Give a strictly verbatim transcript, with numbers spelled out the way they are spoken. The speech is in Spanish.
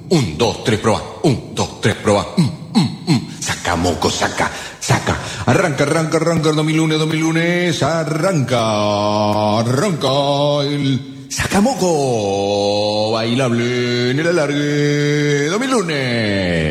un, dos, tres, proba. Un, dos, tres, proba. Mm, mm, mm. Saca, moco, saca, saca. Arranca, arranca, arranca el dos mil lunes, dos mil lunes. Arranca, arranca el sacamoco bailable en el alargue dos mil lunes.